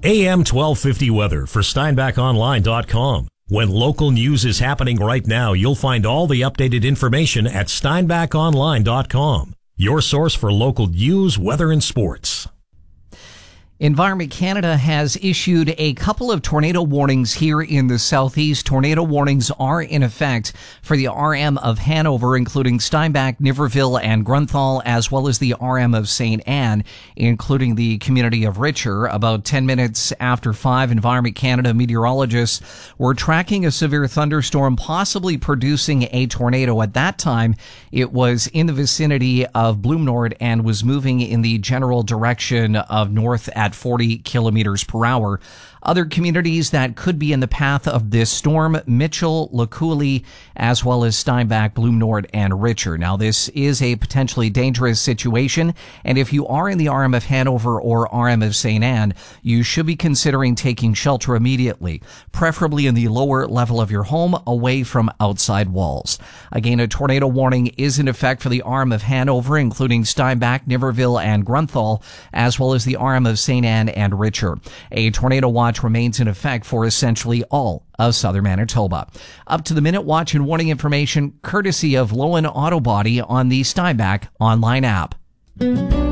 AM 1250 weather for SteinbachOnline.com. When local news is happening right now, you'll find all the updated information at SteinbachOnline.com. Your source for local news, weather, and sports. Environment Canada has issued a couple of tornado warnings here in the southeast. Tornado warnings are in effect for the RM of Hanover, including Steinbach, Niverville, and Grunthal, as well as the RM of St. Anne, including the community of Richer. About 10 minutes after 5, Environment Canada meteorologists were tracking a severe thunderstorm, possibly producing a tornado. At that time, it was in the vicinity of Bloom Nord and was moving in the general direction of north at 40 kilometers per hour. Other communities that could be in the path of this storm: Mitchell, Lacouli, as well as Steinbach, Bloom Nord, and Richer. Now, this is a potentially dangerous situation, and if you are in the RM of Hanover or RM of St. Anne, you should be considering taking shelter immediately, preferably in the lower level of your home, away from outside walls. Again, a tornado warning is in effect for the RM of Hanover, including Steinbach, Niverville, and Grunthal, as well as the RM of St. Anne and Richer. A tornado watch remains in effect for essentially all of southern Manitoba. Up to the minute watch and warning information courtesy of Lowen Auto Body on the Steinbach online app.